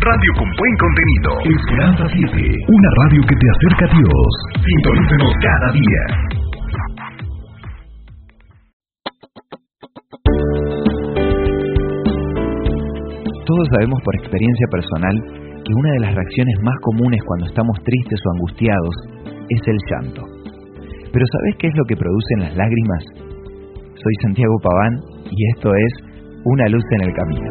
radio con buen contenido. Esperanza 7, una radio que te acerca a Dios. Sintonícenos cada día. Todos sabemos por experiencia personal que una de las reacciones más comunes cuando estamos tristes o angustiados es el llanto. Pero ¿sabés qué es lo que producen las lágrimas? Soy Santiago Paván y esto es Una luz en el camino.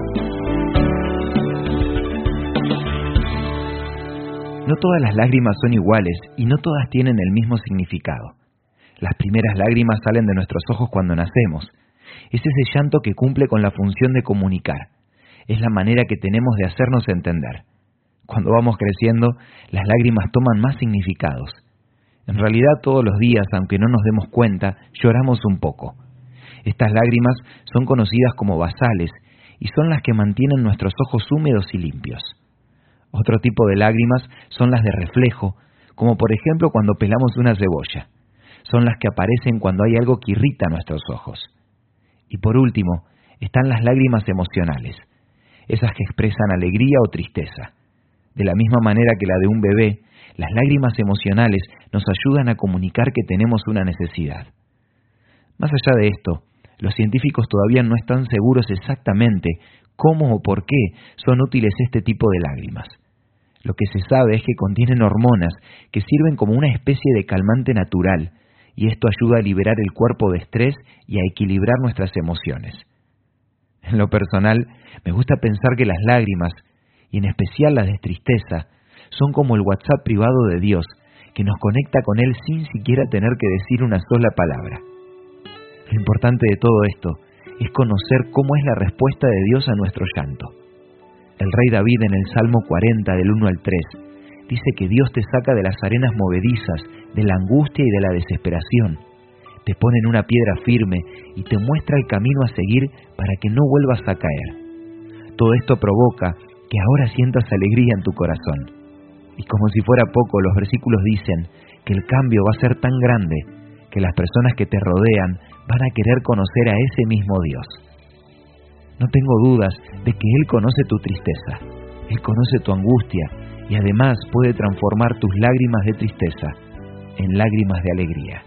No todas las lágrimas son iguales y no todas tienen el mismo significado. Las primeras lágrimas salen de nuestros ojos cuando nacemos. Es ese llanto que cumple con la función de comunicar. Es la manera que tenemos de hacernos entender. Cuando vamos creciendo, las lágrimas toman más significados. En realidad, todos los días, aunque no nos demos cuenta, lloramos un poco. Estas lágrimas son conocidas como basales y son las que mantienen nuestros ojos húmedos y limpios. Otro tipo de lágrimas son las de reflejo, como por ejemplo cuando pelamos una cebolla. Son las que aparecen cuando hay algo que irrita nuestros ojos. Y por último, están las lágrimas emocionales, esas que expresan alegría o tristeza. De la misma manera que la de un bebé, las lágrimas emocionales nos ayudan a comunicar que tenemos una necesidad. Más allá de esto, los científicos todavía no están seguros exactamente cómo o por qué son útiles este tipo de lágrimas. Lo que se sabe es que contienen hormonas que sirven como una especie de calmante natural, y esto ayuda a liberar el cuerpo de estrés y a equilibrar nuestras emociones. En lo personal, me gusta pensar que las lágrimas, y en especial las de tristeza, son como el WhatsApp privado de Dios, que nos conecta con Él sin siquiera tener que decir una sola palabra. Lo importante de todo esto es conocer cómo es la respuesta de Dios a nuestro llanto. El rey David en el Salmo 40, del 1 al 3, dice que Dios te saca de las arenas movedizas, de la angustia y de la desesperación. Te pone en una piedra firme y te muestra el camino a seguir para que no vuelvas a caer. Todo esto provoca que ahora sientas alegría en tu corazón. Y como si fuera poco, los versículos dicen que el cambio va a ser tan grande que las personas que te rodean van a querer conocer a ese mismo Dios. No tengo dudas de que Él conoce tu tristeza, Él conoce tu angustia y además puede transformar tus lágrimas de tristeza en lágrimas de alegría.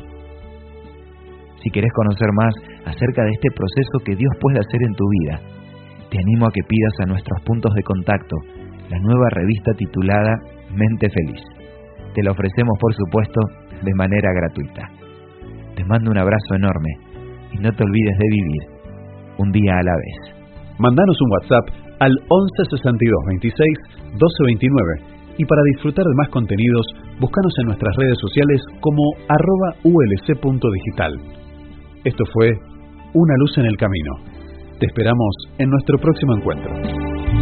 Si querés conocer más acerca de este proceso que Dios puede hacer en tu vida, te animo a que pidas a nuestros puntos de contacto la nueva revista titulada Mente Feliz. Te la ofrecemos, por supuesto, de manera gratuita. Te mando un abrazo enorme y no te olvides de vivir un día a la vez. Mandanos un WhatsApp al 11 62 26 12 29 y para disfrutar de más contenidos, búscanos en nuestras redes sociales como @ulc.digital. Esto fue Una luz en el camino. Te esperamos en nuestro próximo encuentro.